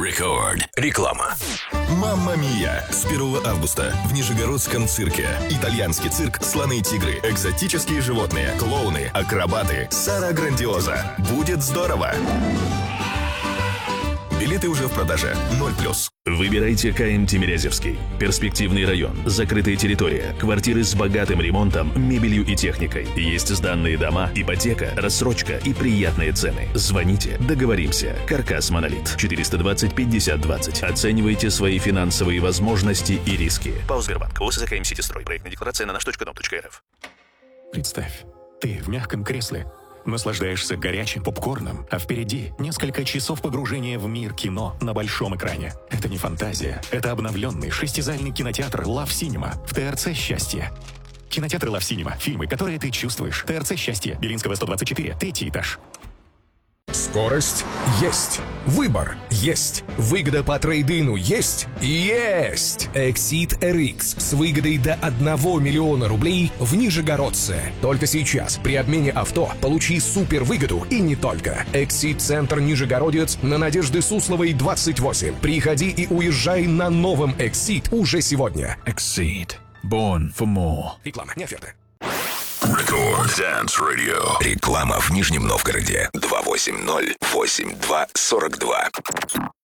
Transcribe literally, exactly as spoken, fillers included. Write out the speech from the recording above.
Рекорд. Реклама. Мамма Мия! С первого августа в Нижегородском цирке. Итальянский цирк, слоны и тигры, экзотические животные, клоуны, акробаты, Сара Грандиоза. Будет здорово! Билеты уже в продаже. ноль плюс. Выбирайте КМ Тимирязевский. Перспективный район, закрытая территория, квартиры с богатым ремонтом, мебелью и техникой. Есть сданные дома, ипотека, рассрочка и приятные цены. Звоните, договоримся. Каркас Монолит. четыреста двадцать пятьдесят двадцать. Оценивайте свои финансовые возможности и риски. ПАО Сбербанк. ОСЗ КМ Ситистрой. Проектная декларация на наш точка дом точка рф. Представь, ты в мягком кресле. Наслаждаешься горячим попкорном, а впереди несколько часов погружения в мир кино на большом экране. Это не фантазия, это обновленный шестизальный кинотеатр Love Cinema в ТРЦ «Счастье». Кинотеатр Love Cinema. Фильмы, которые ты чувствуешь. ТРЦ «Счастье». Белинского, сто двадцать четыре. Третий этаж. Скорость есть. Выбор есть. Выгода по трейд-ину есть. Есть! Exit эр икс с выгодой до одного миллиона рублей в Нижегородце. Только сейчас при обмене авто получи супер выгоду и не только. Exit-центр Нижегородец на Надежды Сусловой двадцать восемь. Приходи и уезжай на новом Exit уже сегодня. Exit. Born for more. Реклама, не оферта. Рекорд Dance Radio. Реклама в Нижнем Новгороде. два восемь ноль восемь два сорок два.